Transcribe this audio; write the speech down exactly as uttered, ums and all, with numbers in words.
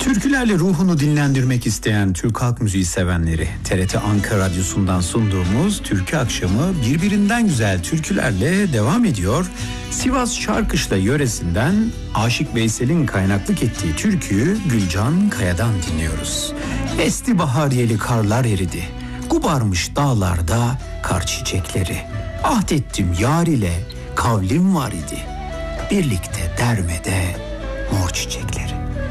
Türkülerle ruhunu dinlendirmek isteyen Türk halk müziği sevenleri, T R T Ankara Radyosu'ndan sunduğumuz Türkü Akşamı birbirinden güzel türkülerle devam ediyor. Sivas Şarkışla yöresinden Aşık Veysel'in kaynaklık ettiği türküyü Gülcan Kaya'dan dinliyoruz. Esti bahar yeli karlar eridi, gubarmış dağlarda kar çiçekleri. Ahdettim yar ile kavlim var idi, birlikte dermede mor çiçekleri.